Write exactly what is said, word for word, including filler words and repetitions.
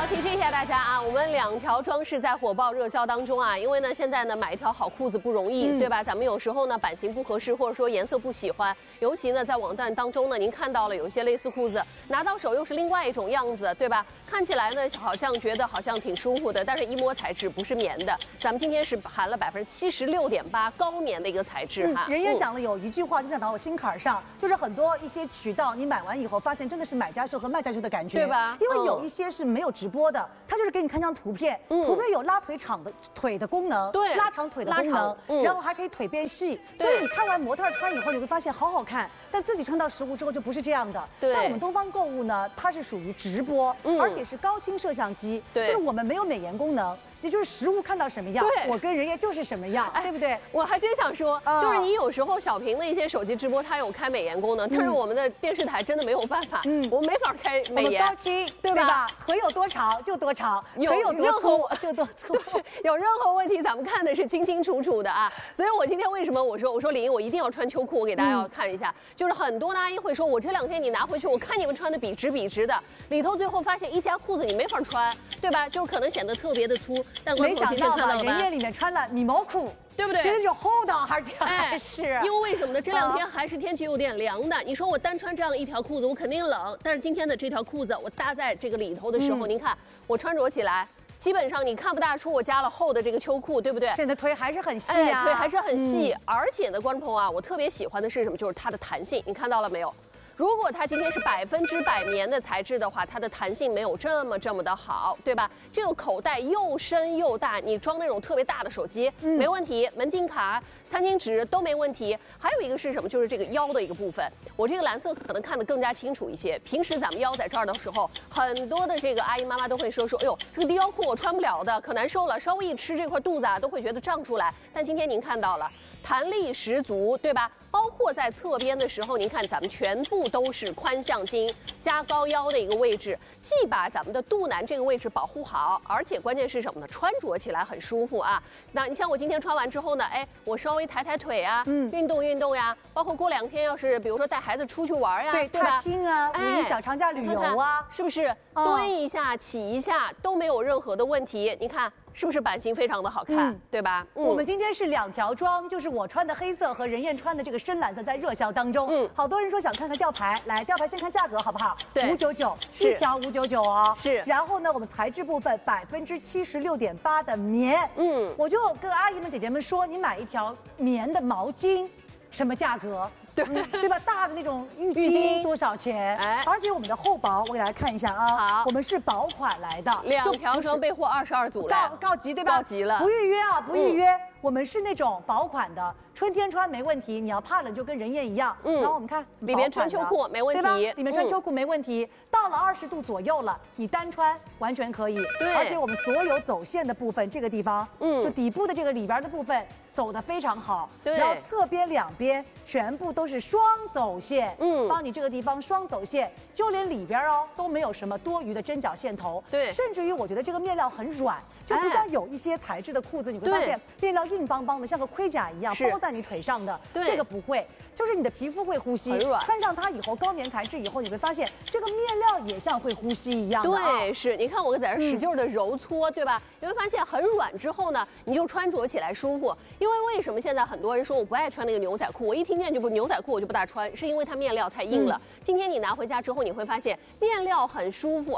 提示一下大家啊，我们两条装饰在火爆热销当中啊，因为呢现在呢买一条好裤子不容易，嗯、对吧？咱们有时候呢版型不合适，或者说颜色不喜欢，尤其呢在网站当中呢，您看到了有一些蕾丝裤子，拿到手又是另外一种样子，对吧？看起来呢好像觉得好像挺舒服的，但是一摸材质不是棉的。咱们今天是含了百分之七十六点八高棉的一个材质哈。 嗯、人家讲了有一句话就讲到我心坎上，就是很多一些渠道你买完以后发现真的是买家秀和卖家秀的感觉， 对吧？ 因为有一些是没有直播的，它就是给你看张图片，嗯、图片有拉腿长的腿的功能， 对， 拉长腿的功能，嗯、然后还可以腿变细，所以你看完模特穿以后，你会发现好好看，但自己穿到实物之后就不是这样的。 对， 但我们东方购物呢，它是属于直播，嗯、而且是高清摄像机， 对， 就是我们没有美颜功能。也就是实物看到什么样，我跟人家就是什么样，对不对？ 我还真想说， 啊、 就是你有时候小屏的一些手机直播，它有开美颜功能，嗯、但是我们的电视台真的没有办法，嗯，我没法开美颜， 高清， 对吧？ 对吧？腿有多长就多长， 有腿有多粗就多粗， 对，有任何问题咱们看的是清清楚楚的啊。所以我今天为什么我说我说林英我一定要穿秋裤，我给大家要看一下，嗯、就是很多的阿姨会说，我这两天你拿回去，我看你们穿的笔直笔直的，里头最后发现一夹裤子你没法穿，对吧？就是可能显得特别的粗，但观众今天。 人家里面穿了米毛裤， 对不对？ 这种厚的还是还是、 哎，因为为什么呢？这两天还是天气有点凉的。你说我单穿这样一条裤子，我肯定冷。但是今天的这条裤子，我搭在这个里头的时候，嗯、您看我穿着起来，基本上你看不大出我加了厚的这个秋裤，对不对？ 显得腿还是很细啊，哎、腿还是很细。嗯、而且呢，观众朋友啊，我特别喜欢的是什么？就是它的弹性，你看到了没有？如果它今天是百分之百棉的材质的话，它的弹性没有这么这么的好，对吧？这个口袋又深又大，你装那种特别大的手机、嗯、没问题，门禁卡、餐巾纸都没问题。还有一个是什么？就是这个腰的一个部分，我这个蓝色可能看得更加清楚一些。平时咱们腰在这儿的时候，很多的这个阿姨妈妈都会说说，哎呦，这个低腰裤我穿不了的，可难受了，稍微一吃这块肚子啊，都会觉得胀出来。但今天您看到了，弹力十足，对吧？包括在侧边的时候，您看咱们全部都是宽向襟加高腰的一个位置，既把咱们的肚腩这个位置保护好，而且关键是什么呢？穿着起来很舒服啊。那你像我今天穿完之后呢，哎，我稍微抬抬腿啊，嗯，运动运动呀，包括过两天要是比如说带孩子出去玩呀， 对， 对吧？ 踏青啊，五一小长假旅游啊，看看是不是蹲一下、起一下都没有任何的问题？你看。是不是版型非常的好看，嗯、对吧？ 嗯、我们今天是两条装，就是我穿的黑色和任燕穿的这个深蓝色在热销当中。嗯，好多人说想看看吊牌，来吊牌先看价格好不好？ 对， 五九九，一条五九九哦。 是。 然后呢，我们材质部分百分之七十六点八的棉。嗯，我就跟阿姨们姐姐们说，你买一条棉的毛巾，什么价格？对、嗯、对吧？大的那种浴巾多少钱？哎，而且我们的厚薄，我给大家看一下啊。 好， 我们是薄款来的， 两条成备货二十二组了， 告告急对吧？ 告急了， 不预约啊，不预约。嗯、我们是那种薄款的，春天穿没问题。你要怕冷就跟人燕一样。嗯，然后我们看里面穿秋裤没问题， 对吧？里面穿秋裤没问题。嗯、到了二十度左右了，你单穿完全可以。 对， 而且我们所有走线的部分，这个地方，嗯，就底部的这个里边的部分走得非常好。 对， 然后侧边两边全部都是双走线，嗯，帮你这个地方双走线，就连里边哦都没有什么多余的针脚线头。 对， 甚至于我觉得这个面料很软，就不像有一些材质的裤子，你会发现面料硬邦邦的，像个盔甲一样包在你腿上的。 对， 这个不会。就是你的皮肤会呼吸， 很软。 穿上它以后，高棉材质以后，你会发现这个面料也像会呼吸一样的、啊。 对，是。你看我在这使劲的揉搓，嗯、对吧？你会发现很软之后呢，你就穿着起来舒服。因为为什么现在很多人说我不爱穿那个牛仔裤？我一听见就不牛仔裤我就不大穿，是因为它面料太硬了。嗯、今天你拿回家之后，你会发现面料很舒服。